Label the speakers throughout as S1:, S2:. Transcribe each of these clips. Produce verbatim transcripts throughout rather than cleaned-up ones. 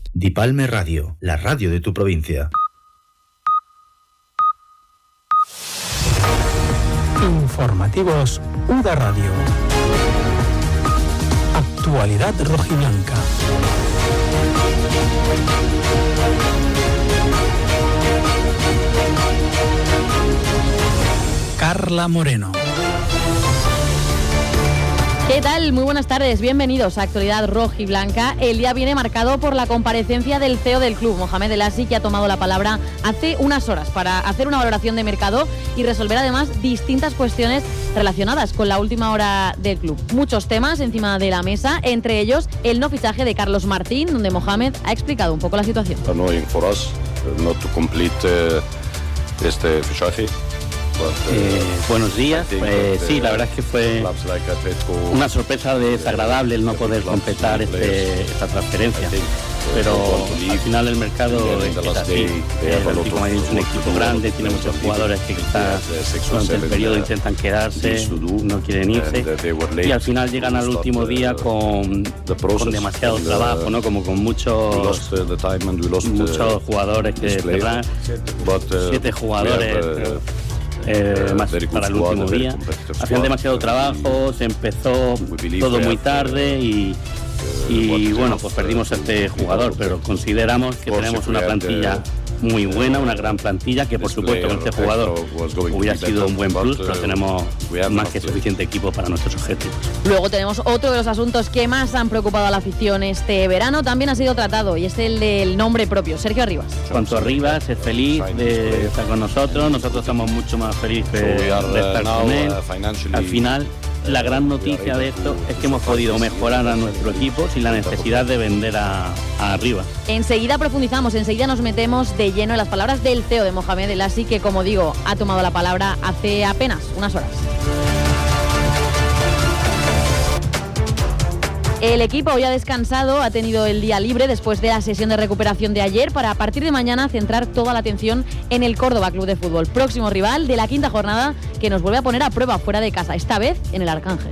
S1: Dipalme Radio, la radio de tu provincia.
S2: Informativos U D A Radio. Actualidad rojiblanca. Carla Moreno.
S3: ¿Qué tal? Muy buenas tardes, bienvenidos a Actualidad Rojiblanca. El día viene marcado por la comparecencia del C E O del club, Mohamed El Hassi, que ha tomado la palabra hace unas horas para hacer una valoración de mercado y resolver además distintas cuestiones relacionadas con la última hora del club. Muchos temas encima de la mesa, entre ellos el no fichaje de Carlos Martín, donde Mohamed ha explicado un poco la situación.
S4: Annoying for us not to complete uh, este fichaje.
S5: Eh, buenos días, eh, sí, la verdad es que fue una sorpresa desagradable el no poder completar este, esta transferencia, pero al final el mercado es así. El Atlético Madrid es un equipo grande, tiene muchos jugadores que quizás durante el periodo intentan quedarse, no quieren irse y al final llegan al último día con, con demasiado trabajo, ¿no? Como con muchos, muchos jugadores que verdad, siete jugadores. Eh, más para el último día. Hacían demasiado trabajo, se empezó todo muy tarde y, y bueno, pues perdimos a este jugador, pero consideramos que tenemos una plantilla muy buena, una gran plantilla, que por supuesto con este jugador hubiera sido un buen plus, pero tenemos más que suficiente equipo para nuestros objetivos.
S3: Luego tenemos otro de los asuntos que más han preocupado a la afición este verano, también ha sido tratado, y es el del nombre propio, Sergio Arribas.
S5: Cuanto a Arribas, es feliz de estar con nosotros, nosotros estamos mucho más felices de estar con él. Al final, la gran noticia de esto es que hemos podido mejorar a nuestro equipo sin la necesidad de vender a, a Arribas.
S3: Enseguida profundizamos, enseguida nos metemos de lleno en las palabras del C E O de Mohamed El Hassi, que, como digo, ha tomado la palabra hace apenas unas horas. El equipo hoy ha descansado, ha tenido el día libre después de la sesión de recuperación de ayer para a partir de mañana centrar toda la atención en el Córdoba Club de Fútbol, próximo rival de la quinta jornada que nos vuelve a poner a prueba fuera de casa, esta vez en el Arcángel.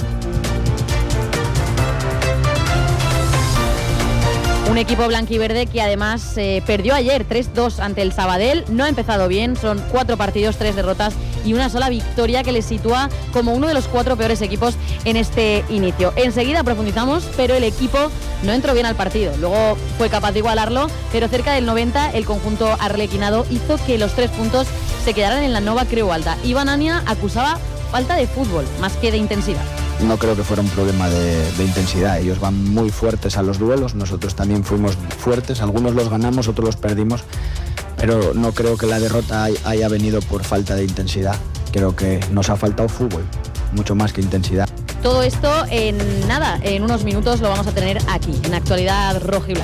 S3: Un equipo blanquiverde que además eh, perdió ayer tres dos ante el Sabadell, no ha empezado bien, son cuatro partidos, tres derrotas y una sola victoria que le sitúa como uno de los cuatro peores equipos en este inicio. Enseguida profundizamos, pero el equipo no entró bien al partido, luego fue capaz de igualarlo, pero cerca del noventa el conjunto arlequinado hizo que los tres puntos se quedaran en la Nova Creu Alta. Iván Ania acusaba falta de fútbol más que de intensidad.
S6: No creo que fuera un problema de, de intensidad, ellos van muy fuertes a los duelos, nosotros también fuimos fuertes, algunos los ganamos, otros los perdimos, pero no creo que la derrota haya venido por falta de intensidad, creo que nos ha faltado fútbol, mucho más que intensidad.
S3: Todo esto en nada, en unos minutos lo vamos a tener aquí, en Actualidad Rojiblanca.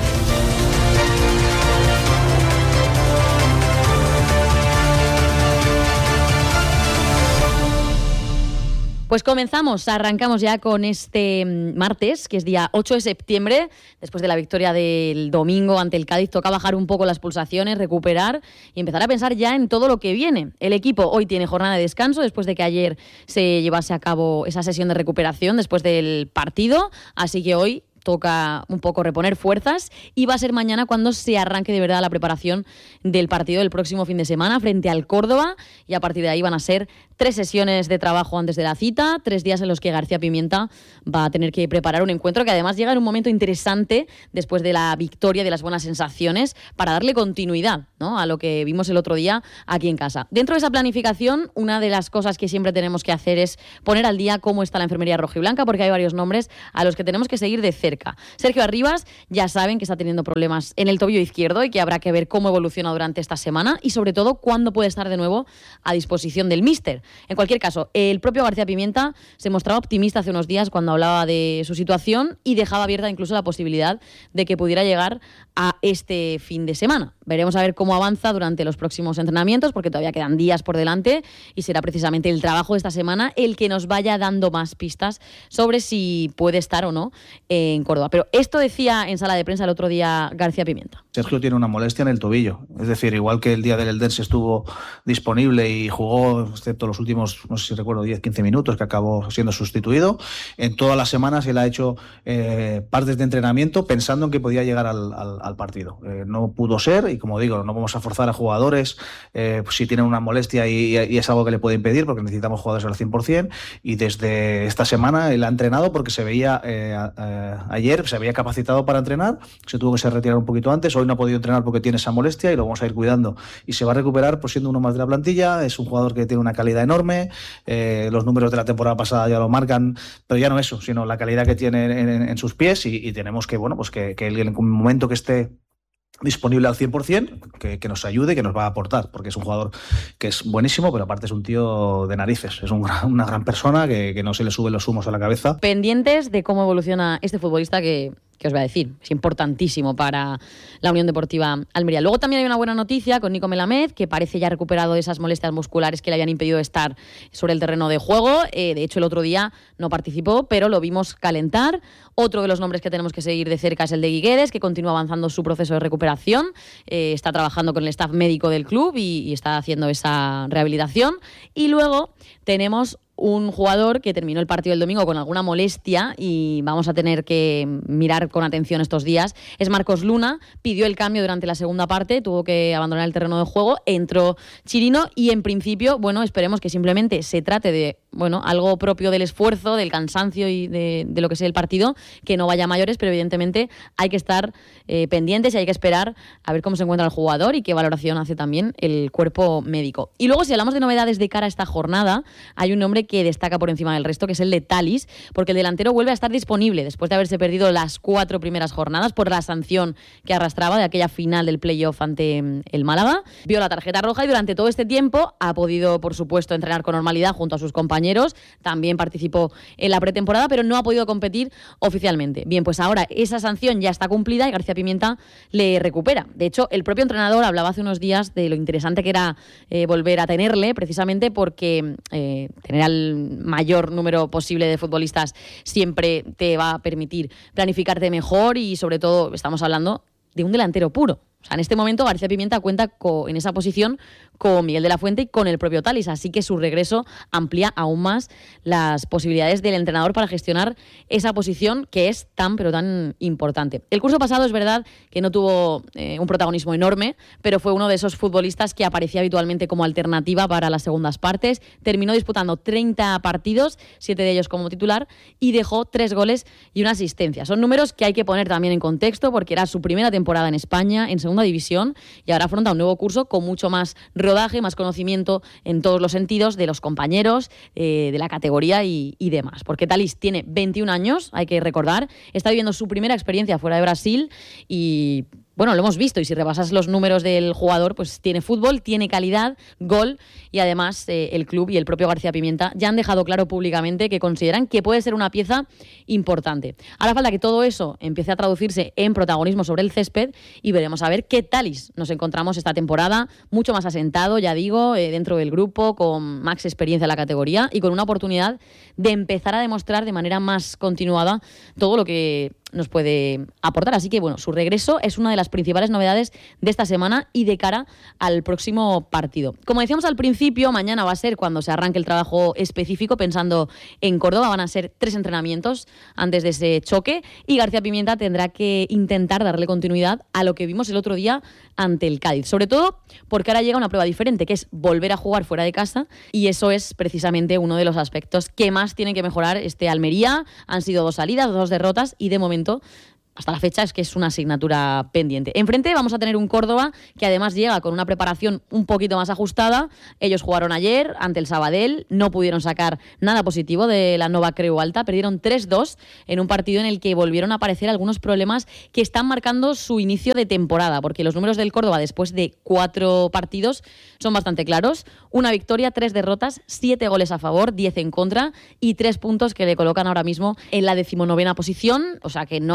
S3: Pues comenzamos, arrancamos ya con este martes, que es día ocho de septiembre, después de la victoria del domingo ante el Cádiz. Toca bajar un poco las pulsaciones, recuperar y empezar a pensar ya en todo lo que viene. El equipo hoy tiene jornada de descanso después de que ayer se llevase a cabo esa sesión de recuperación después del partido, así que hoy toca un poco reponer fuerzas y va a ser mañana cuando se arranque de verdad la preparación del partido del próximo fin de semana frente al Córdoba, y a partir de ahí van a ser tres sesiones de trabajo antes de la cita, tres días en los que García Pimienta va a tener que preparar un encuentro que además llega en un momento interesante después de la victoria y de las buenas sensaciones para darle continuidad, ¿no?, a lo que vimos el otro día aquí en casa. Dentro de esa planificación, una de las cosas que siempre tenemos que hacer es poner al día cómo está la enfermería rojiblanca, porque hay varios nombres a los que tenemos que seguir de cerca. Sergio Arribas, ya saben que está teniendo problemas en el tobillo izquierdo y que habrá que ver cómo evoluciona durante esta semana y sobre todo cuándo puede estar de nuevo a disposición del míster. En cualquier caso, el propio García Pimienta se mostraba optimista hace unos días cuando hablaba de su situación y dejaba abierta incluso la posibilidad de que pudiera llegar a este fin de semana. veremos a ver cómo avanza durante los próximos entrenamientos, porque todavía quedan días por delante y será precisamente el trabajo de esta semana el que nos vaya dando más pistas sobre si puede estar o no en Córdoba. Pero esto decía en sala de prensa el otro día García Pimienta.
S7: Sergio tiene una molestia en el tobillo, es decir, igual que el día del Eldense estuvo disponible y jugó, excepto los últimos, no sé si recuerdo, diez a quince minutos, que acabó siendo sustituido, en todas las semanas él ha hecho eh, partes de entrenamiento pensando en que podía llegar al, al, al partido. Eh, no pudo ser y, como digo, no vamos a forzar a jugadores eh, pues, si tienen una molestia y, y es algo que le puede impedir, porque necesitamos jugadores al cien por ciento, y desde esta semana él ha entrenado porque se veía eh, eh, ayer, se había capacitado para entrenar, se tuvo que ser retirado un poquito antes, hoy no ha podido entrenar porque tiene esa molestia y lo vamos a ir cuidando y se va a recuperar pues siendo uno más de la plantilla. Es un jugador que tiene una calidad enorme, eh, los números de la temporada pasada ya lo marcan, pero ya no eso, sino la calidad que tiene en, en, en sus pies y, y tenemos que, bueno, pues que, que él en un momento que esté disponible al cien por ciento, que, que nos ayude, que nos va a aportar, porque es un jugador que es buenísimo, pero aparte es un tío de narices, es un, una gran persona que, que no se le suben los humos a la cabeza.
S3: Pendientes de cómo evoluciona este futbolista que... que os voy a decir, es importantísimo para la Unión Deportiva Almería. Luego también hay una buena noticia con Nico Melamed, que parece ya recuperado de esas molestias musculares que le habían impedido estar sobre el terreno de juego. Eh, de hecho, el otro día no participó, pero lo vimos calentar. Otro de los nombres que tenemos que seguir de cerca es el de Guiguedes, que continúa avanzando su proceso de recuperación. Eh, está trabajando con el staff médico del club y, y está haciendo esa rehabilitación. Y luego tenemos un jugador que terminó el partido del domingo con alguna molestia y vamos a tener que mirar con atención estos días. Es Marcos Luna, pidió el cambio durante la segunda parte, tuvo que abandonar el terreno de juego, entró Chirino y en principio, bueno, esperemos que simplemente se trate de, bueno, algo propio del esfuerzo, del cansancio y de, de lo que sea el partido, que no vaya a mayores, pero evidentemente hay que estar eh, pendientes y hay que esperar a ver cómo se encuentra el jugador y qué valoración hace también el cuerpo médico. Y luego, si hablamos de novedades de cara a esta jornada, hay un nombre que destaca por encima del resto, que es el de Thalys, porque el delantero vuelve a estar disponible después de haberse perdido las cuatro primeras jornadas por la sanción que arrastraba de aquella final del playoff ante el Málaga. Vio la tarjeta roja y durante todo este tiempo ha podido, por supuesto, entrenar con normalidad junto a sus compañeros. También participó en la pretemporada, pero no ha podido competir oficialmente. Bien, pues ahora esa sanción ya está cumplida y García Pimienta le recupera. De hecho, el propio entrenador hablaba hace unos días de lo interesante que era eh, volver a tenerle, precisamente porque eh, tener al mayor número posible de futbolistas siempre te va a permitir planificarte mejor y, sobre todo, estamos hablando de un delantero puro. O sea, en este momento García Pimienta cuenta con, en esa posición con Miguel de la Fuente y con el propio Thalys, así que su regreso amplía aún más las posibilidades del entrenador para gestionar esa posición que es tan pero tan importante. El curso pasado es verdad que no tuvo eh, un protagonismo enorme, pero fue uno de esos futbolistas que aparecía habitualmente como alternativa para las segundas partes. Terminó disputando treinta partidos, siete de ellos como titular, y dejó tres goles y una asistencia. Son números que hay que poner también en contexto porque era su primera temporada en España, en segunda división, y ahora afronta un nuevo curso con mucho más rodaje, más conocimiento en todos los sentidos de los compañeros, eh, de la categoría y, y demás. Porque Thalys tiene veintiún años, hay que recordar, está viviendo su primera experiencia fuera de Brasil y... bueno, lo hemos visto y si repasas los números del jugador, pues tiene fútbol, tiene calidad, gol y además eh, el club y el propio García Pimienta ya han dejado claro públicamente que consideran que puede ser una pieza importante. Ahora falta que todo eso empiece a traducirse en protagonismo sobre el césped y veremos a ver qué Thalys nos encontramos esta temporada, mucho más asentado, ya digo, eh, dentro del grupo, con más experiencia en la categoría y con una oportunidad de empezar a demostrar de manera más continuada todo lo que nos puede aportar. Así que, bueno, su regreso es una de las principales novedades de esta semana y de cara al próximo partido. Como decíamos al principio, mañana va a ser cuando se arranque el trabajo específico, pensando en Córdoba. Van a ser tres entrenamientos antes de ese choque y García Pimienta tendrá que intentar darle continuidad a lo que vimos el otro día ante el Cádiz. Sobre todo porque ahora llega una prueba diferente, que es volver a jugar fuera de casa, y eso es precisamente uno de los aspectos que más tiene que mejorar este Almería. Han sido dos salidas, dos derrotas y de momento hasta la fecha es que es una asignatura pendiente. Enfrente vamos a tener un Córdoba que además llega con una preparación un poquito más ajustada. Ellos jugaron ayer ante el Sabadell, no pudieron sacar nada positivo de la Nova Creu Alta, perdieron tres dos en un partido en el que volvieron a aparecer algunos problemas que están marcando su inicio de temporada, porque los números del Córdoba después de cuatro partidos son bastante claros. Una victoria, tres derrotas, siete goles a favor, diez en contra y tres puntos que le colocan ahora mismo en la decimonovena posición, o sea que no han comenzado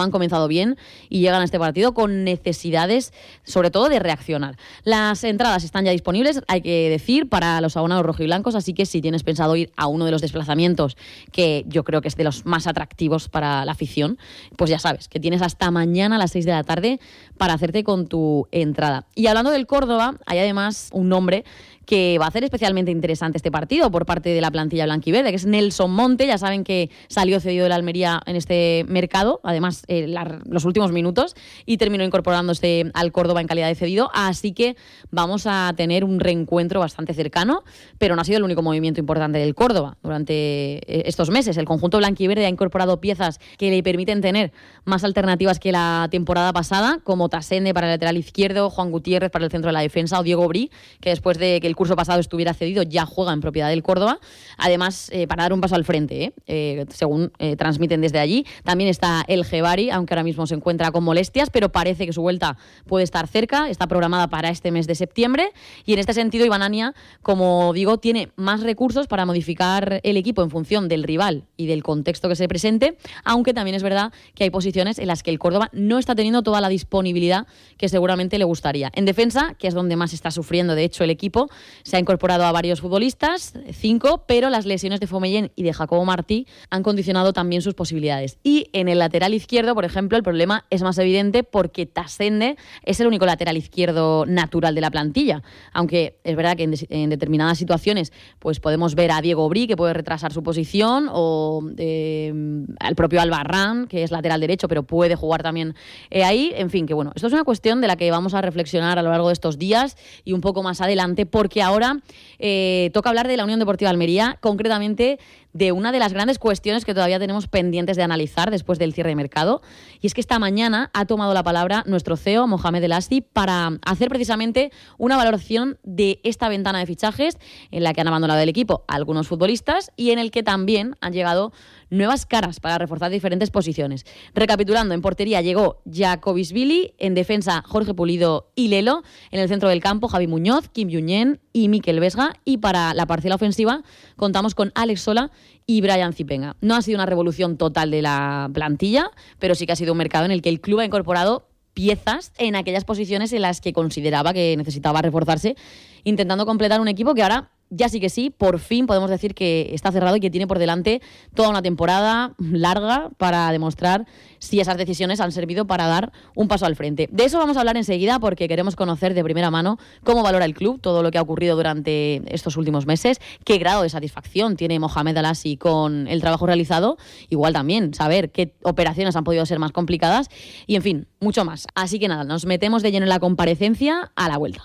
S3: bien y llegan a este partido con necesidades, sobre todo de reaccionar. Las entradas están ya disponibles, hay que decir, para los abonados rojiblancos, así que si tienes pensado ir a uno de los desplazamientos, que yo creo que es de los más atractivos para la afición, pues ya sabes que tienes hasta mañana a las seis de la tarde para hacerte con tu entrada. Y hablando del Córdoba, hay además un nombre que va a hacer especialmente interesante este partido por parte de la plantilla blanquiverde, que es Nelson Monte. Ya saben que salió cedido de la Almería en este mercado, además eh, la, los últimos minutos, y terminó incorporándose al Córdoba en calidad de cedido, así que vamos a tener un reencuentro bastante cercano, pero no ha sido el único movimiento importante del Córdoba durante estos meses. El conjunto blanquiverde ha incorporado piezas que le permiten tener más alternativas que la temporada pasada, como Tasende para el lateral izquierdo, Juan Gutiérrez para el centro de la defensa o Diego Brí, que después de que el curso pasado estuviera cedido ya juega en propiedad del Córdoba. Además, eh, para dar un paso al frente, ¿eh? Eh, según eh, transmiten desde allí, también está El Gebari, aunque ahora mismo se encuentra con molestias, pero parece que su vuelta puede estar cerca, está programada para este mes de septiembre, y en este sentido Iván Ania, como digo, tiene más recursos para modificar el equipo en función del rival y del contexto que se presente, aunque también es verdad que hay posiciones en las que el Córdoba no está teniendo toda la disponibilidad que seguramente le gustaría. En defensa, que es donde más está sufriendo de hecho el equipo, se ha incorporado a varios futbolistas, cinco, pero las lesiones de Fomellén y de Jacobo Martí han condicionado también sus posibilidades. Y en el lateral izquierdo, por ejemplo, el problema es más evidente porque Tasende es el único lateral izquierdo natural de la plantilla, aunque es verdad que en, de- en determinadas situaciones pues podemos ver a Diego Brí, que puede retrasar su posición, o eh, al propio Albarrán, que es lateral derecho, pero puede jugar también eh, ahí. En fin, que bueno, esto es una cuestión de la que vamos a reflexionar a lo largo de estos días y un poco más adelante, porque ahora eh, toca hablar de la Unión Deportiva Almería, concretamente de una de las grandes cuestiones que todavía tenemos pendientes de analizar después del cierre de mercado, y es que esta mañana ha tomado la palabra nuestro C E O, Mohamed El Assi, para hacer precisamente una valoración de esta ventana de fichajes en la que han abandonado el equipo algunos futbolistas y en el que también han llegado nuevas caras para reforzar diferentes posiciones. Recapitulando, en portería llegó Jacobisvili, en defensa Jorge Pulido y Lelo, en el centro del campo Javi Muñoz, Kim Yuñén y Mikel Vesga, y para la parcela ofensiva contamos con Alex Sola y Brian Zipenga. No ha sido una revolución total de la plantilla, pero sí que ha sido un mercado en el que el club ha incorporado piezas en aquellas posiciones en las que consideraba que necesitaba reforzarse, intentando completar un equipo que ahora ya sí que sí, por fin podemos decir que está cerrado y que tiene por delante toda una temporada larga para demostrar si esas decisiones han servido para dar un paso al frente. De eso vamos a hablar enseguida, porque queremos conocer de primera mano cómo valora el club todo lo que ha ocurrido durante estos últimos meses, qué grado de satisfacción tiene Mohamed El Assi con el trabajo realizado, igual también saber qué operaciones han podido ser más complicadas y, en fin, mucho más. Así que nada, nos metemos de lleno en la comparecencia a la vuelta.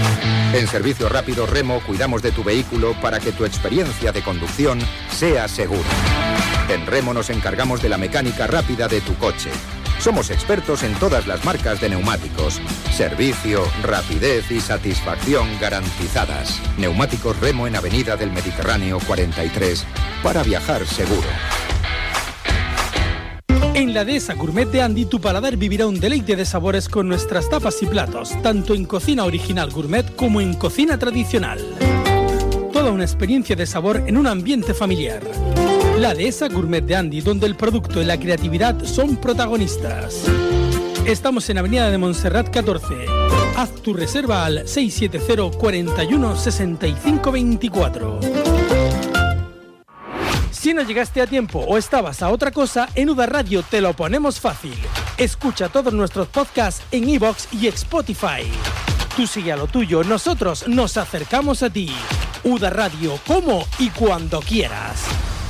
S8: En Servicio Rápido Remo cuidamos de tu vehículo para que tu experiencia de conducción sea segura. En Remo nos encargamos de la mecánica rápida de tu coche. Somos expertos en todas las marcas de neumáticos. Servicio, rapidez y satisfacción garantizadas. Neumáticos Remo en Avenida del Mediterráneo cuarenta y tres, para viajar seguro.
S2: En la Dehesa Gourmet de Andy, tu paladar vivirá un deleite de sabores con nuestras tapas y platos, tanto en cocina original gourmet como en cocina tradicional. Toda una experiencia de sabor en un ambiente familiar. La Dehesa Gourmet de Andy, donde el producto y la creatividad son protagonistas. Estamos en Avenida de Montserrat catorce. Haz tu reserva al seis siete cero, cuatro uno, seis cinco dos cuatro. Si no llegaste a tiempo o estabas a otra cosa, en U D A Radio te lo ponemos fácil. Escucha todos nuestros podcasts en iVoox y Spotify. Tú sigue a lo tuyo, nosotros nos acercamos a ti. U D A Radio, como y cuando quieras.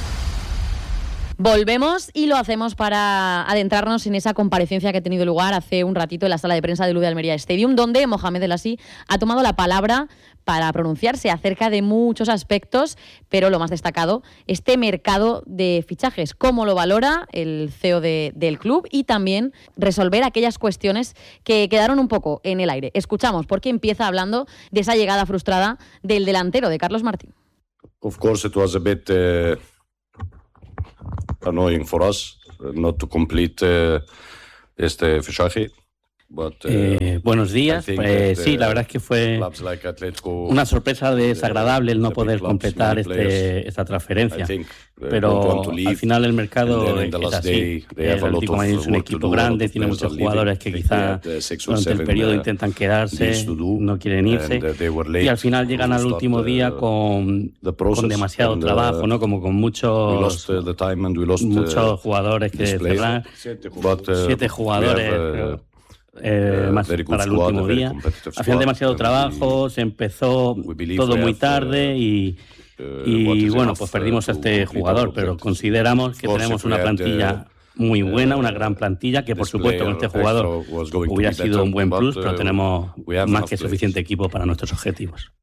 S3: Volvemos y lo hacemos para adentrarnos en esa comparecencia que ha tenido lugar hace un ratito en la sala de prensa del U D Almería Stadium, donde Mohamed El Assi ha tomado la palabra para pronunciarse acerca de muchos aspectos, pero lo más destacado, este mercado de fichajes, cómo lo valora el C E O de, del club, y también resolver aquellas cuestiones que quedaron un poco en el aire. Escuchamos, porque empieza hablando de esa llegada frustrada del delantero, de Carlos Martín.
S4: Of course it was a bit uh, annoying for us not to complete uh, este fichaje.
S5: Eh, buenos días. Pues, sí, la verdad es que fue una sorpresa desagradable el no poder completar este, esta transferencia. Pero al final el mercado es así. El Atlético de Madrid es un equipo grande, tiene muchos jugadores que quizás durante el periodo intentan quedarse, no quieren irse. Y al final llegan al último día con, con demasiado trabajo, ¿no? Como con muchos, muchos jugadores que cerrar. Siete jugadores. Eh, más para el último día. Al final demasiado trabajo, se empezó todo muy tarde y, y bueno, pues perdimos a este jugador, pero consideramos que tenemos una plantilla muy buena, una gran plantilla, que por supuesto con este jugador hubiera sido un buen plus, pero tenemos más que suficiente equipo para nuestros objetivos.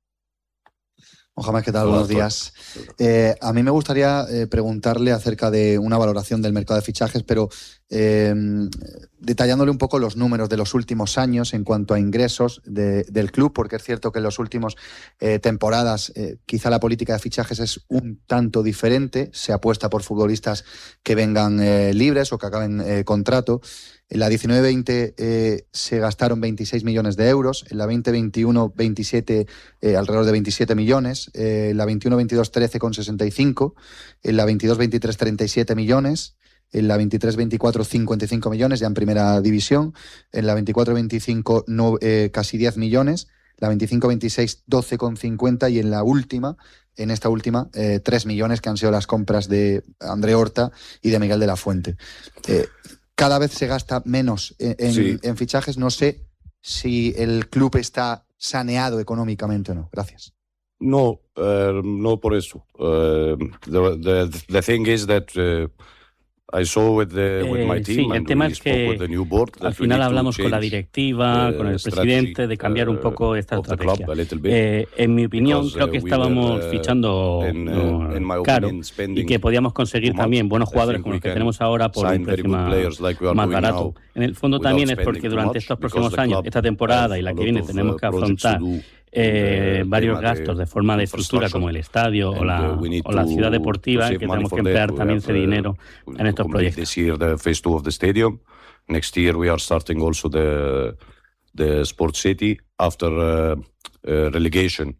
S9: Mohamed, ¿qué tal? Buenos días. Eh, a mí me gustaría eh, preguntarle acerca de una valoración del mercado de fichajes, pero eh, detallándole un poco los números de los últimos años en cuanto a ingresos de, del club, porque es cierto que en las últimas eh, temporadas eh, quizá la política de fichajes es un tanto diferente, se apuesta por futbolistas que vengan eh, libres o que acaben eh, contrato. En la diecinueve veinte eh, se gastaron veintiséis millones de euros, en la veinte veintiuno veintisiete, eh, alrededor de veintisiete millones, eh, en la veintiuno veintidós trece con sesenta y cinco, en la veintidós veintitrés treinta y siete millones, en la veintitrés veinticuatro cincuenta y cinco millones ya en primera división, en la veinticuatro veinticinco no, eh, casi diez millones, la veinticinco veintiséis doce con cincuenta y en la última, en esta última, eh, tres millones que han sido las compras de André Horta y de Miguel de la Fuente. Eh, Cada vez se gasta menos en, en, sí. en fichajes. No sé si el club está saneado económicamente o no. Gracias.
S4: No, uh, no por eso. Uh, the, the, the thing is that uh, I saw with, the, with my team
S5: eh, sí, el tema es que al final hablamos con la directiva, con el presidente, de cambiar un poco esta estrategia. Eh, en mi opinión, because, creo que estábamos we were, fichando in, uh, in caro opinion, y que podíamos conseguir también buenos jugadores como los que tenemos ahora por un precio más, like más barato. En el fondo también es porque durante estos próximos años, esta temporada y la que viene, tenemos que afrontar Eh, varios gastos de forma de estructura como el estadio o la, o la ciudad deportiva, que tenemos que emplear también ese dinero en estos proyectos.
S4: This year the phase two of the stadium. Next year we are starting also the the Sport City after uh, uh, relegation.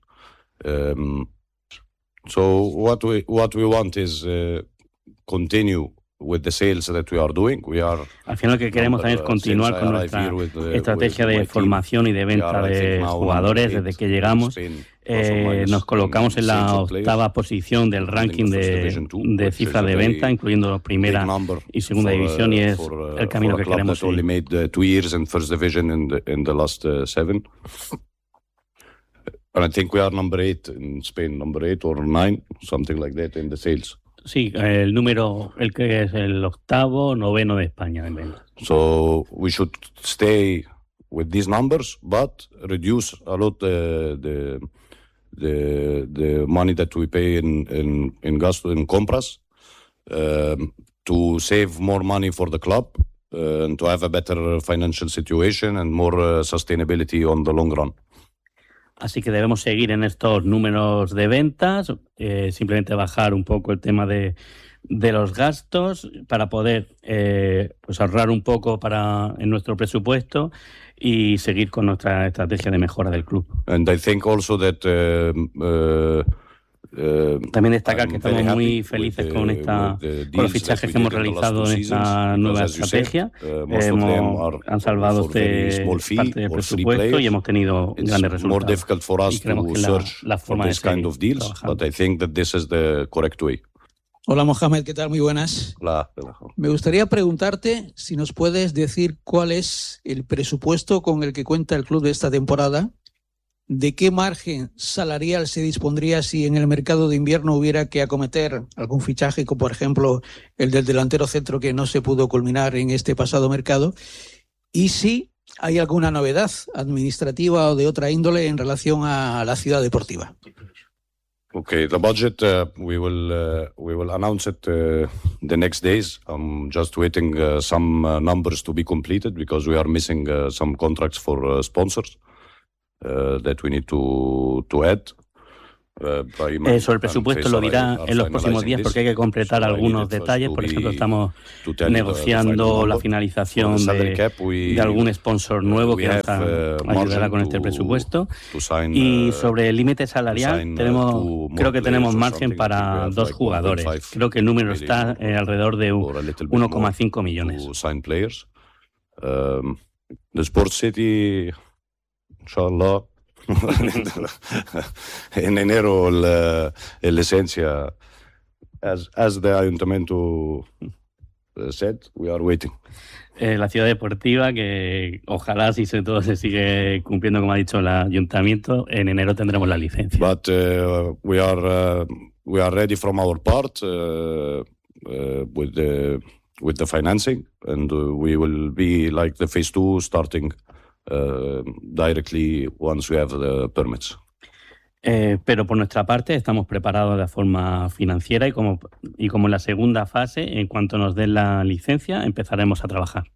S4: Um, so what we what we want is uh, continue with the sales that we are doing. We are
S5: Al final lo que queremos también es continuar con nuestra estrategia de formación y de venta de jugadores desde que llegamos. Eh, nos colocamos en la octava posición del ranking de, de cifra de venta, incluyendo primera y segunda división, y es el camino que queremos seguir.
S4: And I think we are number eight in Spain, number eight or nine, something like that in the sales.
S5: Sí, el número, el que es el octavo, noveno de España en venta.
S4: So we should stay with these numbers, but reduce a lot the the the, the money that we pay in in in gasto in compras, um, to save more money for the club uh, and to have a better financial situation and more uh, sustainability on the long run.
S5: Así que debemos seguir en estos números de ventas, eh, simplemente bajar un poco el tema de, de los gastos para poder eh, pues ahorrar un poco para en nuestro presupuesto y seguir con nuestra estrategia de mejora del club.
S4: And I think also that uh, uh, Uh,
S5: También destacar que estamos muy felices con esta con los fichajes que hemos realizado en esta nueva estrategia. Hemos, han salvado este parte del presupuesto y hemos tenido grandes resultados. Y creemos que es la, la forma de seguir trabajando.
S10: Hola Mohamed, ¿qué tal? Muy buenas.
S4: Hola.
S10: Me gustaría preguntarte si nos puedes decir cuál es el presupuesto con el que cuenta el club de esta temporada. ¿De qué margen salarial se dispondría si en el mercado de invierno hubiera que acometer algún fichaje, como por ejemplo el del delantero centro que no se pudo culminar en este pasado mercado? Y si hay alguna novedad administrativa o de otra índole en relación a la ciudad deportiva.
S4: Okay, the budget uh, we will uh, we will announce it uh, the next days. I'm just waiting uh, some uh, numbers to be completed because we are missing uh, some contracts for uh, sponsors. Uh, that we need to to add.
S5: Eh, sobre el presupuesto lo dirá en los próximos días porque hay que completar algunos detalles. Por ejemplo, estamos negociando la finalización de, de algún sponsor nuevo que nos ayudará con este presupuesto. Y sobre el límite salarial, tenemos, creo que tenemos margen para dos jugadores. Creo que el número está eh, alrededor de uno coma cinco millones.
S4: Um, the Sport City, inshallah, en enero la, la esencia, as, as the ayuntamiento said, we are waiting.
S5: Eh, la ciudad deportiva, que ojalá si se, todo se sigue cumpliendo como ha dicho el ayuntamiento, en enero tendremos la licencia.
S4: But uh, we are uh, we are ready from our part uh, uh, with the with the financing, and uh, we will be like the phase two starting uh, directly once we have the permits.
S5: Eh, pero por nuestra parte estamos preparados de forma financiera y como, y como en la segunda fase, en cuanto nos den la licencia, empezaremos a trabajar.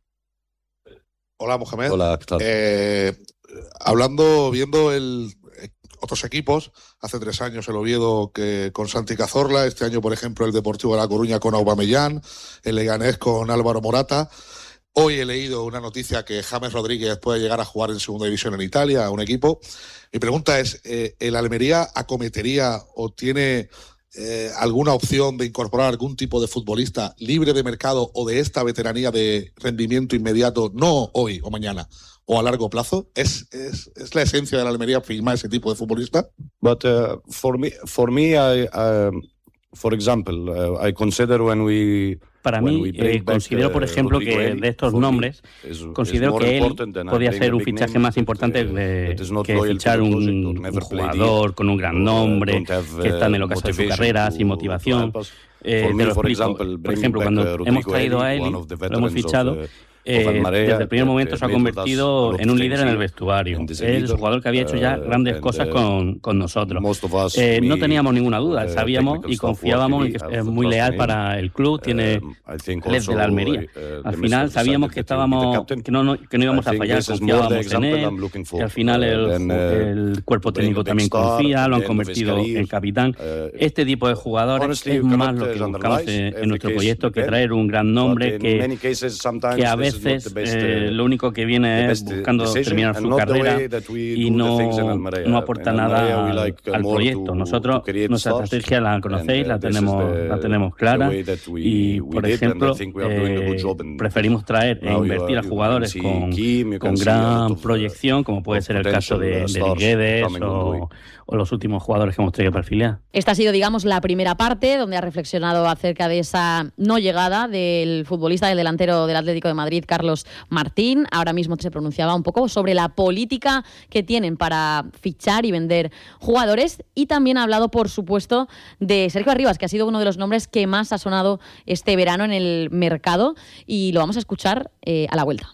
S11: Hola, Mohamed.
S4: Hola, ¿qué tal?
S11: Eh, hablando, viendo el, otros equipos, hace tres años el Oviedo que, con Santi Cazorla, este año, por ejemplo, el Deportivo de La Coruña con Aubameyang, el Leganés con Álvaro Morata. Hoy he leído una noticia que James Rodríguez puede llegar a jugar en segunda división en Italia, a un equipo. Mi pregunta es, eh, ¿el Almería acometería o tiene eh, alguna opción de incorporar algún tipo de futbolista libre de mercado o de esta veteranía de rendimiento inmediato, no hoy o mañana, o a largo plazo? ¿Es, es, es la esencia de la Almería firmar ese tipo de futbolista?
S4: But uh, for me, for me, I, uh, for example, uh, I consider when we
S5: Para mí, eh, considero, por ejemplo, que de estos nombres, considero que él podría ser un fichaje más importante de, que fichar un, un jugador con un gran nombre, que está en el ocaso de su carrera, sin motivación. Eh, te lo explico. Por ejemplo, cuando hemos traído a Eli, lo hemos fichado, Eh, desde el primer momento se ha convertido en un líder en el vestuario. Es el jugador que había hecho ya grandes cosas con, con nosotros. Eh, no teníamos ninguna duda, sabíamos y confiábamos en que es muy leal para el club, tiene les de la Almería. Al final sabíamos que estábamos que no, no, que no íbamos a fallar, confiábamos en él, y al final el, el cuerpo técnico también confía, lo han convertido en capitán. Este tipo de jugadores es más lo que buscamos en, en nuestro proyecto que traer un gran nombre que, que a veces Eh, lo único que viene es buscando terminar su carrera y no, no aporta nada al, al proyecto. Nosotros, nuestra estrategia la conocéis, la tenemos, la tenemos clara y, por ejemplo, eh, preferimos traer e invertir a jugadores con, con gran proyección, como puede ser el caso de, de Guedes o, o los últimos jugadores que hemos traído para el filial.
S3: Esta ha sido, digamos, la primera parte donde ha reflexionado acerca de esa no llegada del futbolista, del delantero del Atlético de Madrid, Carlos Martín. Ahora mismo se pronunciaba un poco sobre la política que tienen para fichar y vender jugadores, y también ha hablado, por supuesto, de Sergio Arribas, que ha sido uno de los nombres que más ha sonado este verano en el mercado, y lo vamos a escuchar eh, a la vuelta.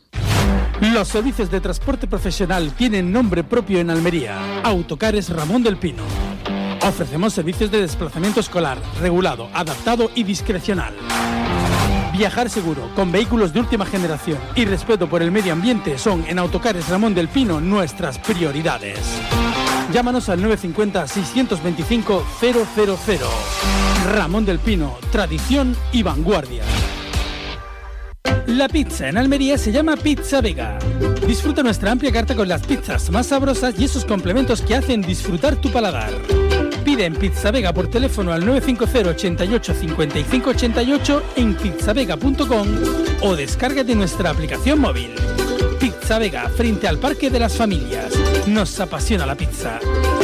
S2: Los servicios de transporte profesional tienen nombre propio en Almería. Autocares Ramón del Pino. Ofrecemos servicios de desplazamiento escolar, regulado, adaptado y discrecional. Viajar seguro, con vehículos de última generación y respeto por el medio ambiente son en Autocares Ramón del Pino nuestras prioridades. Llámanos al nueve cinco cero, seis dos cinco, cero cero cero. Ramón del Pino, tradición y vanguardia. La pizza en Almería se llama Pizza Vega. Disfruta nuestra amplia carta con las pizzas más sabrosas y esos complementos que hacen disfrutar tu paladar. Pide en Pizza Vega por teléfono al nueve cinco cero, ochenta y ocho, cincuenta y cinco ochenta y ocho en pizzavega punto com o descárgate nuestra aplicación móvil. Pizza Vega, frente al Parque de las Familias. Nos apasiona la pizza.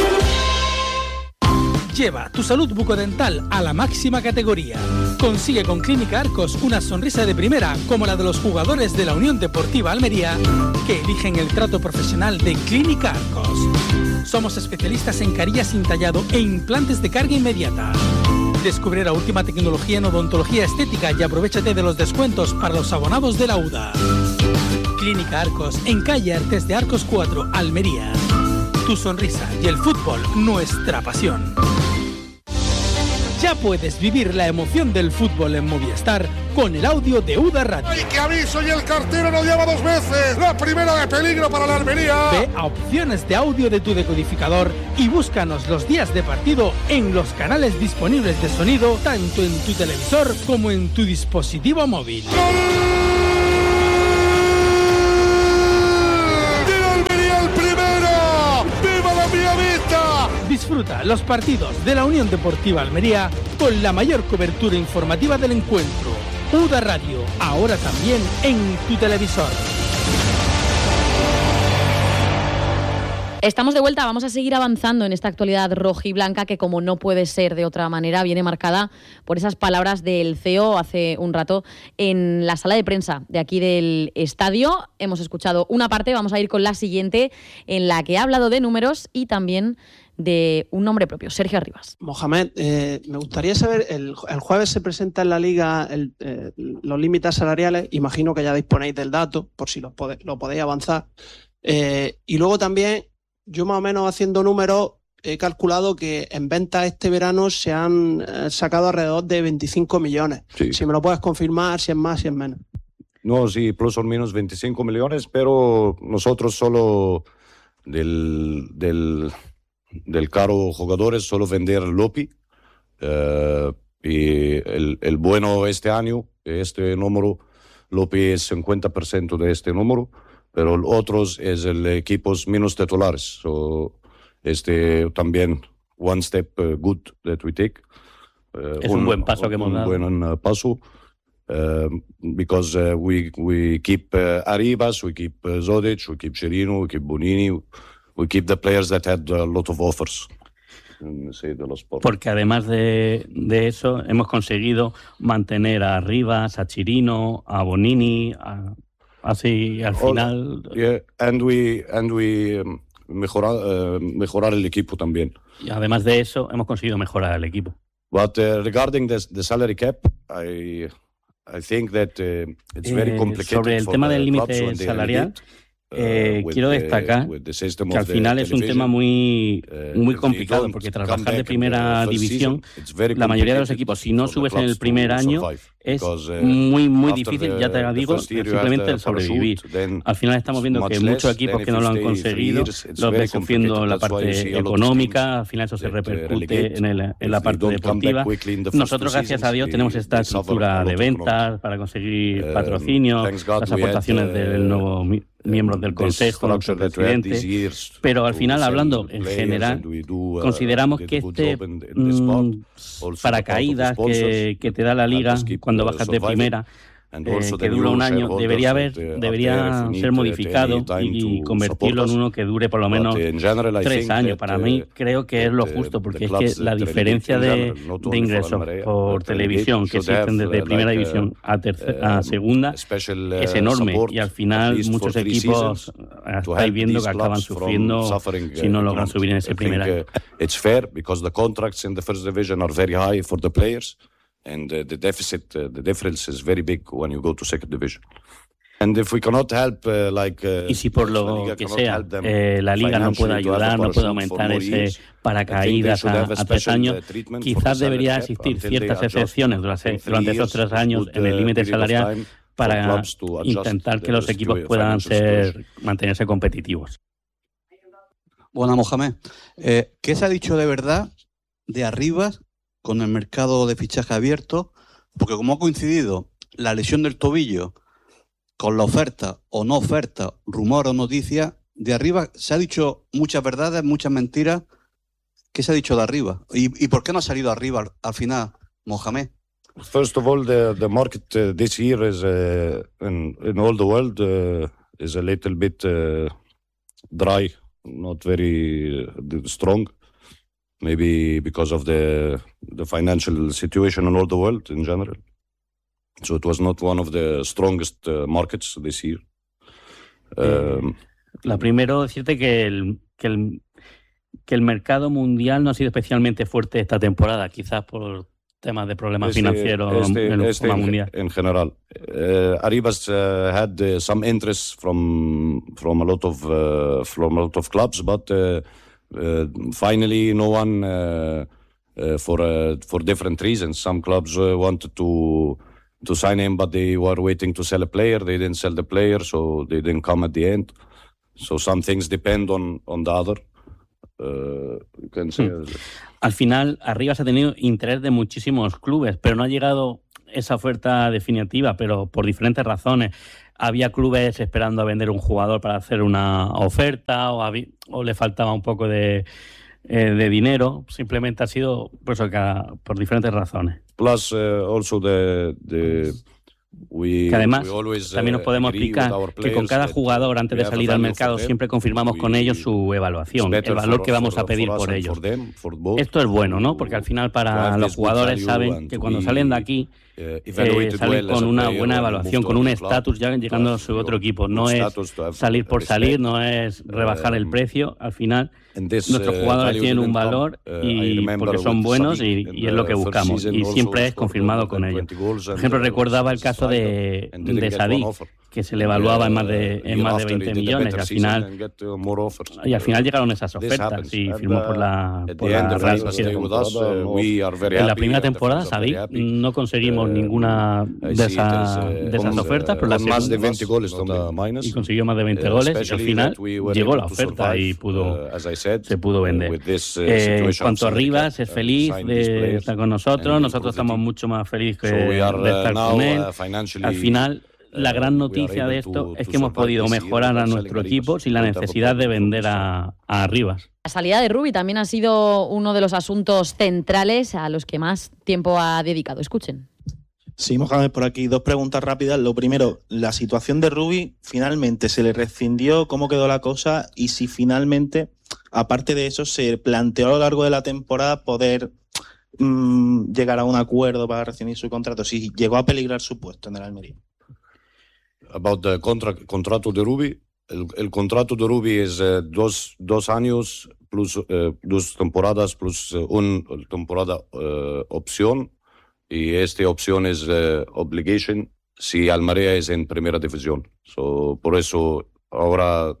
S2: Lleva tu salud bucodental a la máxima categoría. Consigue con Clínica Arcos una sonrisa de primera como la de los jugadores de la Unión Deportiva Almería que eligen el trato profesional de Clínica Arcos. Somos especialistas en carillas sin tallado e implantes de carga inmediata. Descubre la última tecnología en odontología estética y aprovéchate de los descuentos para los abonados de la U D A. Clínica Arcos, en calle Artes de Arcos cuatro, Almería. Tu sonrisa y el fútbol, nuestra pasión. Ya puedes vivir la emoción del fútbol en Movistar con el audio de UDA Radio.
S11: ¡Ay, qué aviso! Y el cartero nos llama dos veces. La primera de peligro para la Almería.
S2: Ve a opciones de audio de tu decodificador y búscanos los días de partido en los canales disponibles de sonido, tanto en tu televisor como en tu dispositivo móvil. Disfruta los partidos de la Unión Deportiva Almería con la mayor cobertura informativa del encuentro. UDA Radio, ahora también en tu televisor.
S3: Estamos de vuelta, vamos a seguir avanzando en esta actualidad rojiblanca que, como no puede ser de otra manera, viene marcada por esas palabras del C E O hace un rato en la sala de prensa de aquí del estadio. Hemos escuchado una parte, vamos a ir con la siguiente, en la que ha hablado de números y también de un nombre propio, Sergio Arribas.
S12: Mohamed, eh, me gustaría saber, el, el jueves se presenta en la Liga el, eh, los límites salariales, imagino que ya disponéis del dato, por si lo, pode, lo podéis avanzar. Eh, y luego también, yo más o menos haciendo números, he calculado que en ventas este verano se han eh, sacado alrededor de veinticinco millones. Sí. Si me lo puedes confirmar, si es más, si es menos.
S4: No, sí, plus o menos veinticinco millones, pero nosotros solo del... del del caro jugadores solo vender Lopi uh, y el, el bueno este año, este número, Lopi es cincuenta por ciento de este número, pero los otros es el equipos menos titulares. So, este también one step uh, good that we take.
S5: Uh, es un, un buen paso que hemos dado.
S4: Un buen uh, paso. Uh, because uh, we, we keep uh, Arribas, we keep uh, Zodic, we keep Chirino, we keep Bonini. We keep the players that had a lot of offers.
S5: Porque además de, de eso hemos conseguido mantener a Arribas, a Chirino, a Bonini, a, así al final.
S4: All, yeah, and we and we um, mejorar uh, mejorar el equipo también.
S5: Y además de eso hemos conseguido mejorar el equipo.
S4: But uh, regarding the, the salary cap, I I think that uh, it's eh, very complicated.
S5: Sobre el tema del límite salarial. Eh, quiero destacar que al final es un tema muy, muy complicado, porque tras bajar de primera división, la mayoría de los equipos, si no subes en el primer año, es muy, muy difícil, ya te digo, simplemente el sobrevivir. Al final estamos viendo que muchos equipos que no lo han conseguido, los ven sufriendo la parte económica, al final eso se repercute en, el, en la parte deportiva. Nosotros, gracias a Dios, tenemos esta estructura de ventas para conseguir patrocinio, las aportaciones del nuevo miembros del Consejo, los presidentes, pero al final, hablando en general, consideramos que este mmm, paracaídas que, que te da la Liga cuando bajas de primera, Eh, que dura un año, debería haber, debería ser modificado y, y convertirlo en uno que dure por lo menos tres años. Para mí creo que es lo justo, porque es que la diferencia de, de ingresos por televisión que existen desde primera división a, tercera, a segunda es enorme, y al final muchos equipos estáis viendo que acaban sufriendo si no logran subir en ese primer año.
S4: It's fair because the contracts in the first division are very high for the players. And uh, the deficit, uh, the difference is very big when you go to second division. And if we cannot help, uh, like, uh,
S5: y si por lo que sea eh, la Liga no puede ayudar, no puede aumentar ese paracaídas a, a tres años, quizás debería existir ciertas excepciones durante, durante esos tres años en el límite salarial para intentar que los equipos puedan ser mantenerse competitivos.
S13: Bueno, Mohamed, eh, ¿qué se ha dicho de verdad de Arribas con el mercado de fichaje abierto? Porque como ha coincidido la lesión del tobillo con la oferta o no oferta, rumor o noticia, de Arribas se ha dicho muchas verdades, muchas mentiras. ¿Qué se ha dicho de Arribas? ¿Y, y por qué no ha salido Arribas al, al final, Mohamed?
S4: First of all, the, the market uh, this year is uh, in, in all the world uh, is a little bit uh, dry, not very uh, strong. Maybe because of the the financial situation in all the world in general. So it was not one of the strongest uh, markets this year. Um,
S5: La primero, decirte que el, que, el, que el mercado mundial no ha sido especialmente fuerte esta temporada, quizás por temas de problemas este, financieros este, en la este mundial.
S4: En general. Uh, Arribas uh, had uh, some interest from, from, a lot of, uh, from a lot of clubs, but... Uh, Uh, finally, no one uh, uh, for uh, for different reasons. Some clubs uh, wanted to to sign him, but they were waiting to sell a player. They didn't sell the player, so they didn't come at the end. So some things depend on on the other. Uh, you can say.
S5: Hmm. Al final, Arribas ha tenido interés de muchísimos clubes, pero no ha llegado esa oferta definitiva, pero por diferentes razones. Había clubes esperando a vender un jugador para hacer una oferta, o, había, o le faltaba un poco de, eh, de dinero. Simplemente ha sido por, eso, que, por diferentes razones.
S4: Plus, uh, also the, the we,
S5: que además,
S4: we always, uh,
S5: también nos podemos explicar que con cada jugador, antes de salir al mercado, siempre confirmamos con ellos su evaluación, el valor que vamos a pedir por ellos. Esto es bueno, ¿no? Porque al final para los jugadores saben que cuando salen de aquí eh, salen con una buena evaluación, con un estatus ya llegando a su otro equipo. No es salir por salir, no es rebajar el precio. Al final nuestros jugadores tienen un valor y porque son buenos y, y es lo que buscamos. Y siempre es confirmado con ellos. Por ejemplo, recordaba el caso de, de Sadik, que se le evaluaba en más de en más de veinte millones y al final y al final llegaron esas ofertas y firmó por la, por la Real Sociedad. En la primera temporada, Sadik, no conseguimos ninguna de, esa, de esas ofertas, pero la segunda y consiguió más de veinte goles y al final llegó la oferta y pudo se pudo vender. Eh, en cuanto a Arribas, es feliz de estar con nosotros, nosotros estamos mucho más felices de estar con él. Al final, la gran noticia de esto es que hemos podido mejorar a nuestro equipo sin la necesidad de vender a, a Arribas.
S3: La salida de Rubi también ha sido uno de los asuntos centrales a los que más tiempo ha dedicado. Escuchen.
S14: Sí, Mohamed, por aquí. Dos preguntas rápidas. Lo primero, la situación de Rubi, finalmente se le rescindió, ¿cómo quedó la cosa? Y si finalmente, aparte de eso, se planteó a lo largo de la temporada poder mmm, llegar a un acuerdo para rescindir su contrato, si llegó a peligrar su puesto en el Almería.
S4: About the contract, contrato de Rubi, el, el contrato de Rubi es uh, dos, dos años plus uh, dos temporadas plus uh, una temporada uh, opción y esta opción es uh, obligation si Almería es en primera división. So, por eso ahora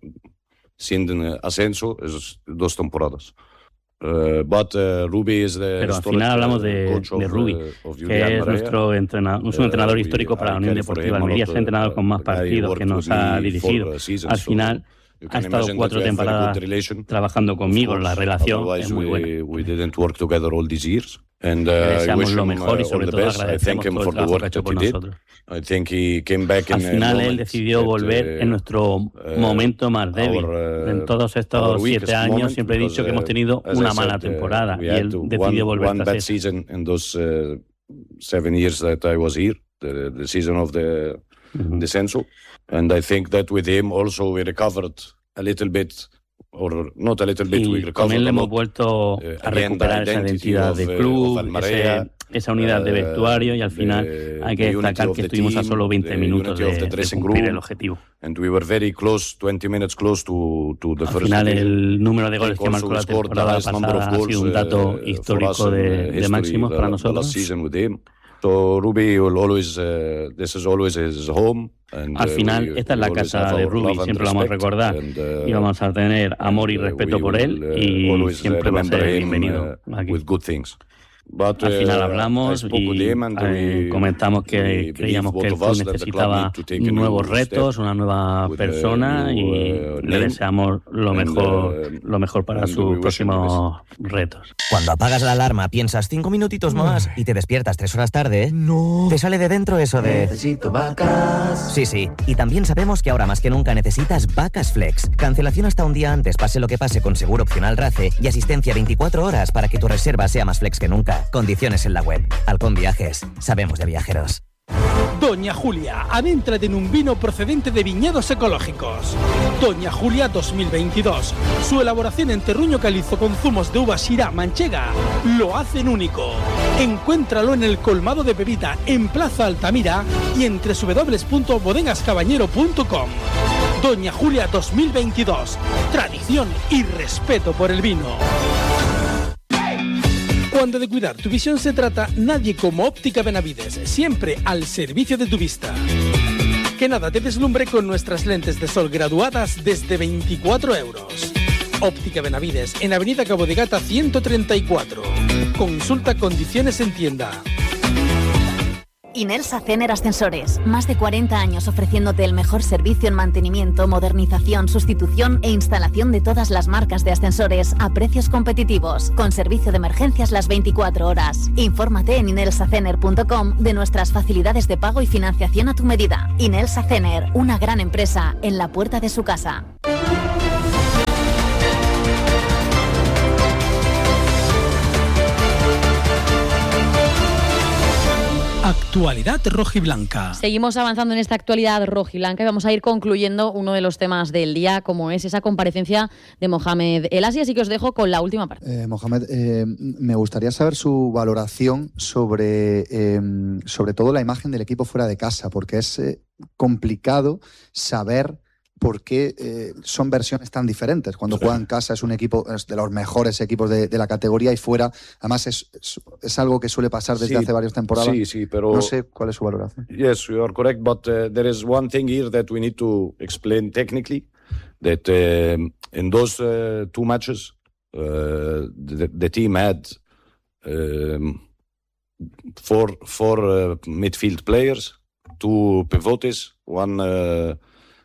S4: sin ascenso es dos temporadas. Uh, but, uh, Rubi is the
S5: Pero al final hablamos de, de Rubi, uh, que es nuestro entrenador, es un entrenador uh, histórico para la Unión Deportiva Almería, es el entrenador con más partidos que nos ha dirigido. Al final ha estado cuatro temporadas trabajando conmigo, la relación es muy buena.
S4: We didn't work together all these years. And, uh,
S5: Le deseamos lo mejor y sobre todo agradecemos todo el trabajo que ha hecho por nosotros.
S4: I think he came back
S5: Al final él decidió volver en nuestro momento más débil. En todos estos siete años siempre he dicho que hemos tenido una mala temporada y él decidió volver
S4: one bad season in those uh, seven years that I was here, the, the season of the uh-huh. descenso. And I think that with him also we recovered a little bit. Or not a little bit,
S5: y con él hemos vuelto a recuperar esa identidad de club, ese, esa unidad de vestuario y al final hay que destacar que estuvimos a solo veinte minutos de, de cumplir el objetivo.
S4: And we were very close, twenty minutes close to, to the
S5: al
S4: first
S5: final el número de goles que marcó la temporada pasada ha sido un dato histórico de, de máximos para nosotros.
S4: So Rubi will always, uh, this is always his home. And,
S5: Al final, uh, we, esta es la casa de Rubi, siempre lo vamos a recordar and, uh, y vamos a tener amor y respeto por él y uh, siempre va a ser bienvenido
S4: him, uh,
S5: aquí.
S4: With good things. But,
S5: Al final
S4: uh,
S5: hablamos y eh, comentamos que creíamos que el club necesitaba nuevos retos, una nueva persona y le deseamos lo mejor, lo mejor para sus próximos retos.
S15: Cuando apagas la alarma piensas cinco minutitos más y te despiertas tres horas tarde, no. Te sale de dentro eso de necesito vacas. Sí, sí. Y también sabemos que ahora más que nunca necesitas Vacas Flex. Cancelación hasta un día antes, pase lo que pase, con seguro opcional RACE y asistencia veinticuatro horas para que tu reserva sea más flex que nunca. Condiciones en la web. Halcón Viajes. Sabemos de viajeros.
S2: Doña Julia, adéntrate en un vino procedente de viñedos ecológicos. Doña Julia dos mil veintidós. Su elaboración en terruño calizo con zumos de uva Syrah manchega lo hacen único. Encuéntralo en el colmado de Pepita en Plaza Altamira y en doble u doble u doble u punto bodegas cabañero punto com. Doña Julia dos mil veintidós. Tradición y respeto por el vino. Cuando de cuidar tu visión se trata, nadie como Óptica Benavides, siempre al servicio de tu vista. Que nada te deslumbre con nuestras lentes de sol graduadas desde veinticuatro euros. Óptica Benavides, en Avenida Cabo de Gata ciento treinta y cuatro. Consulta condiciones en tienda.
S16: Inelsa Cener Ascensores. Más de cuarenta años ofreciéndote el mejor servicio en mantenimiento, modernización, sustitución e instalación de todas las marcas de ascensores a precios competitivos, con servicio de emergencias las veinticuatro horas. Infórmate en inelsa cener punto com de nuestras facilidades de pago y financiación a tu medida. Inelsa Cener, una gran empresa en la puerta de su casa.
S2: Actualidad rojiblanca.
S3: Seguimos avanzando en esta actualidad rojiblanca y vamos a ir concluyendo uno de los temas del día, como es esa comparecencia de Mohamed El Así, así que os dejo con la última parte.
S9: Eh, Mohamed, eh, me gustaría saber su valoración sobre, eh, sobre todo la imagen del equipo fuera de casa, porque es eh, complicado saber por qué eh, son versiones tan diferentes. Cuando juega en casa es un equipo, es de los mejores equipos de, de la categoría, y fuera, además es, es, es algo que suele pasar desde
S4: sí,
S9: hace varias temporadas.
S4: Sí, sí, pero...
S9: No sé cuál es su valoración.
S4: Yes, you are correct, but uh, there is one thing here that we need to explain technically, that uh, in those uh, two matches, uh, the, the team had um, four, four uh, midfield players, two pivotes, one... Uh,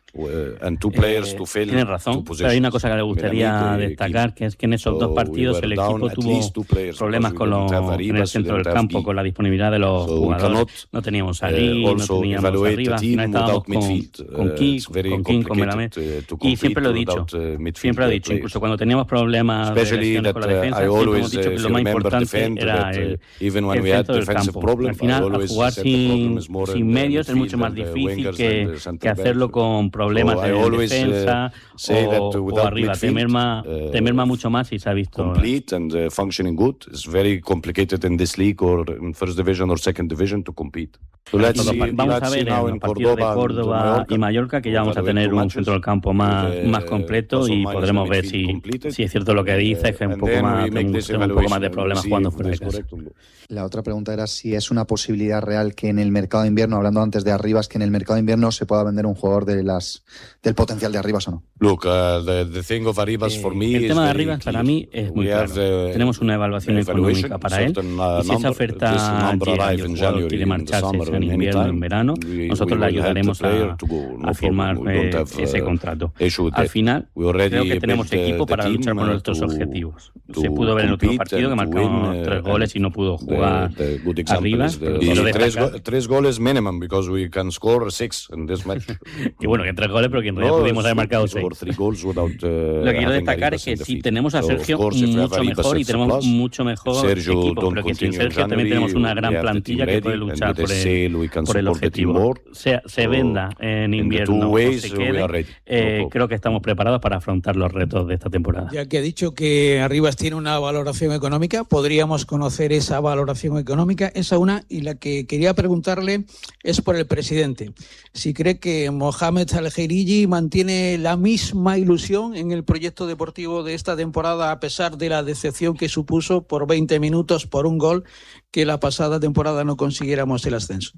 S4: And two players
S5: eh,
S4: to fill
S5: tiene razón, pero hay una cosa que le gustaría destacar, que es que en esos dos partidos el equipo tuvo problemas con los, en el centro del campo, con la disponibilidad de los jugadores. No teníamos a Gui, no teníamos arriba, al final estábamos con, con King, con King, con Melamed, y siempre lo he dicho, siempre lo he dicho, incluso cuando teníamos problemas de lesiones con la defensa, siempre hemos dicho que lo más importante era el, el centro del campo. Al final, al jugar sin, sin medios es mucho más difícil que, que hacerlo con problemas problemas oh, de defensa uh, o, o arriba, te merma, uh, te merma mucho más y se ha visto.
S4: Complete and uh, functioning good. It's very complicated in this league or in first division or second division to compete. So let's see,
S5: vamos
S4: let's
S5: a ver en los partidos de Córdoba y Mallorca que ya vamos a tener un centro del campo más, uh, más completo y podremos ver si, si es cierto lo que dices, que es un poco más, tengo, tengo un poco más de problemas jugando fuera de casa.
S9: La otra pregunta era si es una posibilidad real que en el mercado de invierno, hablando antes de Arribas, que en el mercado de invierno se pueda vender un jugador de las del potencial de Arribas o no.
S4: Look, uh, the, the thing of Arribas
S5: eh,
S4: for me
S5: el tema de Arribas para mí es muy claro. The, Tenemos una evaluación económica para él y si esa oferta llega y el jugador quiere marcharse en invierno en verano, nosotros le ayudaremos a, a firmar eh, ese contrato. Al final, creo que tenemos equipo para luchar por nuestros objetivos. Se pudo ver en el último partido que marcamos tres goles y no pudo jugar arriba.
S4: Tres, tres goles minimum because we can score six in this match.
S5: Y bueno, que tres goles, pero que en realidad no, pudimos haber marcado seis.
S4: Without, uh,
S5: Lo que quiero destacar es que sí tenemos a Sergio so mucho mejor y tenemos mucho mejor Sergio, equipo, pero que sin Sergio también tenemos una gran plantilla que puede luchar por el, por el objetivo. Sea, se venda en invierno o se quede, eh, creo que estamos preparados para afrontar los retos de esta temporada.
S10: Ya que ha dicho que Arribas tiene una valoración económica, podríamos conocer esa valoración económica, esa una, y la que quería preguntarle es por el presidente. Si cree que Mohamed Al-Khairiji mantiene la misma ilusión en el proyecto deportivo de esta temporada a pesar de la decepción que supuso por veinte minutos, por un gol, que la pasada temporada no consiguiéramos el ascenso.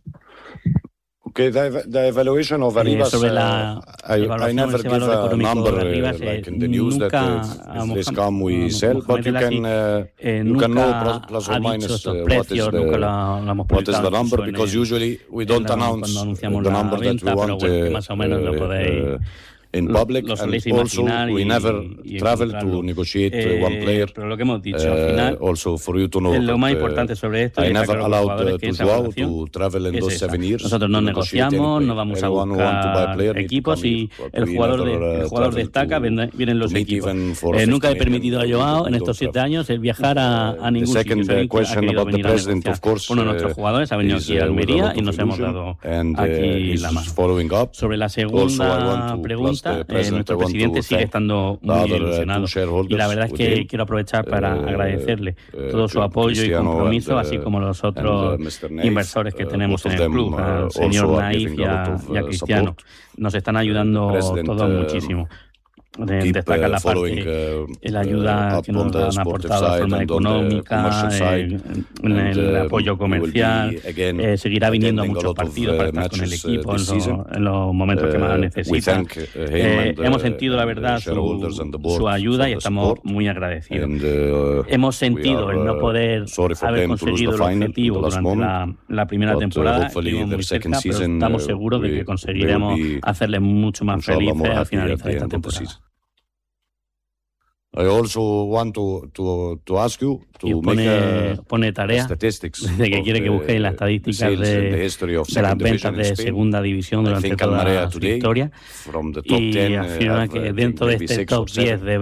S4: Okay, the, the evaluation of Arribas,
S5: eh, sobre la
S4: uh, I, I never give a number uh, like in the news that uh, if this come we sell, but you can uh, you can know plus or minus uh, what is the what is the number, because usually we don't announce the number that we want uh, uh, in public,
S5: lo, lo
S4: and also we never y, y travel to negotiate eh, one player.
S5: Pero lo que hemos dicho, uh, al final,
S4: also for you to know
S5: lo
S4: that,
S5: más importante sobre esto
S4: I
S5: es
S4: never allowed
S5: que
S4: to Joao to travel in those seven years.
S5: Nosotros no negociamos, no vamos a buscar equipos y el jugador, de, el jugador destaca, vienen los equipos. Eh, nunca he permitido a Joao en estos siete años el viajar a, a ningún sitio. Ha querido venir a negociar. Uno de nuestros jugadores ha venido aquí a Almería y nos hemos dado aquí la mano. Sobre la segunda pregunta, nuestro presidente sigue estando muy ilusionado y la verdad es que quiero aprovechar para agradecerle todo su apoyo y compromiso, así como los otros inversores que tenemos en el club, al señor Naif y a, y a Cristiano. Nos están ayudando todos muchísimo.
S4: keep
S5: destacar
S4: uh,
S5: la
S4: following
S5: parte,
S4: uh,
S5: la ayuda
S4: uh,
S5: que nos
S4: on the
S5: han
S4: sportive
S5: aportado de
S4: side
S5: forma
S4: and on the
S5: económica,
S4: commercial side.
S5: eh, en
S4: And,
S5: el
S4: uh,
S5: apoyo
S4: we will
S5: comercial,
S4: be again
S5: eh, seguirá viniendo a
S4: attending a
S5: muchos
S4: lot of,
S5: partidos
S4: uh,
S5: para estar con el
S4: matches, uh,
S5: equipo en,
S4: this
S5: lo-
S4: season.
S5: en los momentos que más
S4: Uh, we
S5: necesita.
S4: thank, uh, him
S5: Eh,
S4: and, uh,
S5: hemos sentido, la
S4: and the
S5: verdad,
S4: shareholders and the
S5: su,
S4: board
S5: su ayuda
S4: for
S5: y
S4: the
S5: estamos
S4: support.
S5: muy agradecidos.
S4: And, uh,
S5: Hemos
S4: we
S5: sentido
S4: are,
S5: el no
S4: uh,
S5: poder
S4: sorry for
S5: haber
S4: them to lose
S5: conseguido
S4: the
S5: el
S4: final in
S5: objetivo
S4: the last
S5: durante la,
S4: moment,
S5: la primera
S4: but, uh,
S5: temporada.
S4: hopefully
S5: Estuvimos
S4: their
S5: muy
S4: second
S5: cerca, pero
S4: season,
S5: estamos
S4: uh,
S5: seguros de
S4: we-
S5: que
S4: they
S5: conseguiremos
S4: will be,
S5: hacerles mucho más
S4: inshallah,
S5: felices
S4: more
S5: al
S4: happy at
S5: finalizar
S4: the
S5: esta
S4: end of the
S5: temporada.
S4: season. I also want to, to, to ask you to
S5: Y
S4: make
S5: pone,
S4: a,
S5: pone tarea
S4: statistics
S5: de que
S4: of
S5: quiere que
S4: the-
S5: busquéis las
S4: the
S5: estadísticas
S4: sales
S5: de,
S4: in the history of
S5: de las
S4: second
S5: ventas
S4: division in
S5: de
S4: Spain.
S5: segunda división
S4: I
S5: durante
S4: think
S5: toda
S4: Almería
S5: su
S4: today,
S5: historia
S4: from the top
S5: y
S4: ten, uh,
S5: afirma
S4: have,
S5: que
S4: uh,
S5: dentro de
S4: maybe
S5: este
S4: six or
S5: top diez
S4: seven
S5: de